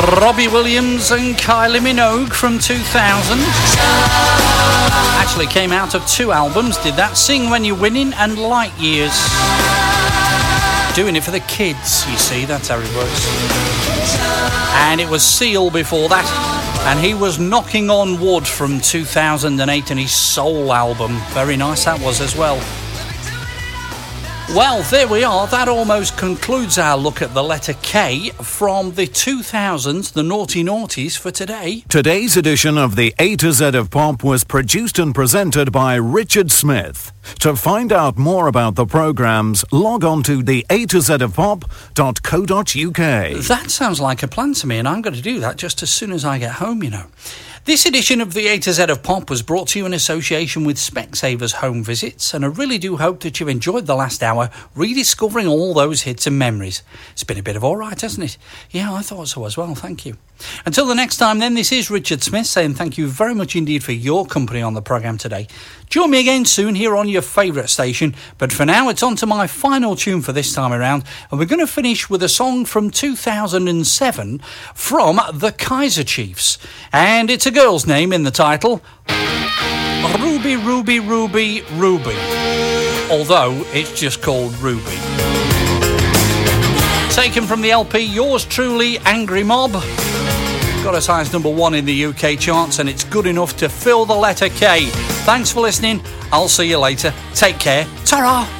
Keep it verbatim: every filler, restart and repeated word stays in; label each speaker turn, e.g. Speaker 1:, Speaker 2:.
Speaker 1: Robbie Williams and Kylie Minogue from two thousand. Actually came out of two albums, did that. Sing When You're Winning and Light Years. Doing it for the kids, you see, that's how it works. And it was Seal before that. And he was Knocking on Wood from two thousand eight and his Soul album. Very nice that was as well. Well, there we are. That almost concludes our look at the letter K from the two thousands, the naughty noughties for today.
Speaker 2: Today's edition of the A to Z of Pop was produced and presented by Richard Smith. To find out more about the programmes, log on to the A to Z of pop dot co dot uk.
Speaker 1: That sounds like a plan to me, and I'm going to do that just as soon as I get home, you know. This edition of the A to Z of Pop was brought to you in association with Specsavers Home Visits, and I really do hope that you enjoyed the last hour rediscovering all those hits and memories. It's been a bit of all right, hasn't it? Yeah, I thought so as well, thank you. Until the next time then, this is Richard Smith saying thank you very much indeed for your company on the programme today. Join me again soon here on your favourite station, but for now it's on to my final tune for this time around, and we're going to finish with a song from two thousand seven from the Kaiser Chiefs, and it's a girl's name in the title, Ruby, Ruby, Ruby, Ruby, although it's just called Ruby. Taken from the L P Yours Truly, Angry Mob. Got us high as number one in the U K charts, and it's good enough to fill the letter K. Thanks for listening. I'll see you later. Take care. Ta-ra!